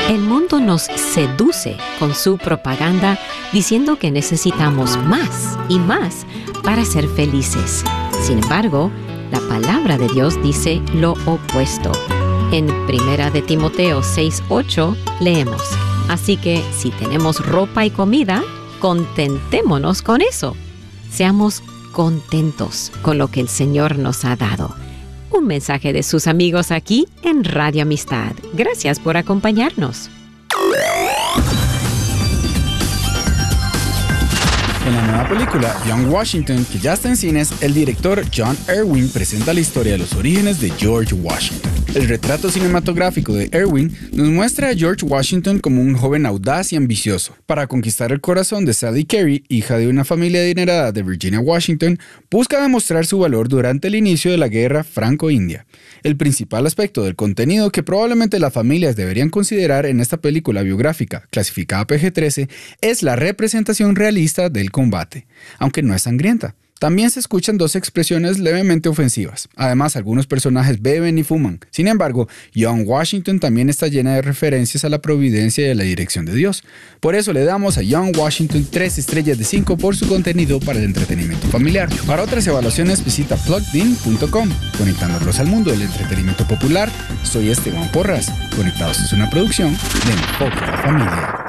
El mundo nos seduce con su propaganda diciendo que necesitamos más y más para ser felices. Sin embargo, la palabra de Dios dice lo opuesto. En 1 de Timoteo 6:8 leemos: así que si tenemos ropa y comida, contentémonos con eso. Seamos contentos con lo que el Señor nos ha dado. Un mensaje de sus amigos aquí en Radio Amistad. Gracias por acompañarnos. En la nueva película Young Washington, que ya está en cines, el director John Irwin presenta la historia de los orígenes de George Washington. El retrato cinematográfico de Irwin nos muestra a George Washington como un joven audaz y ambicioso. Para conquistar el corazón de Sally Carey, hija de una familia adinerada de Virginia Washington, busca demostrar su valor durante el inicio de la guerra franco-india. El principal aspecto del contenido que probablemente las familias deberían considerar en esta película biográfica, clasificada PG-13, es la representación realista del combate, aunque no es sangrienta. También se escuchan dos expresiones levemente ofensivas. Además, algunos personajes beben y fuman. Sin embargo, Young Washington también está llena de referencias a la providencia y a la dirección de Dios. Por eso le damos a Young Washington 3 estrellas de 5 por su contenido para el entretenimiento familiar. Para otras evaluaciones visita pluggedin.com. Conectándolos al mundo del entretenimiento popular, soy Esteban Porras. Conectados es una producción de Enfoque a la Familia.